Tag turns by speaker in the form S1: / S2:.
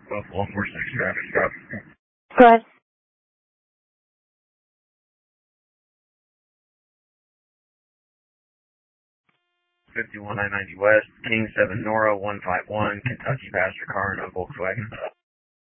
S1: Buffalo 46 traffic stop.
S2: Go ahead.
S1: 51 I-90 West, King 7 Nora 151, Kentucky passenger car and a Volkswagen.